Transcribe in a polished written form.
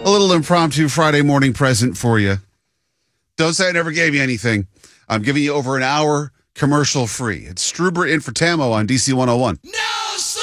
a little impromptu Friday morning present for you. Don't say I never gave you anything. I'm giving you over an hour commercial free. It's Struber in for Tamo on DC 101. No!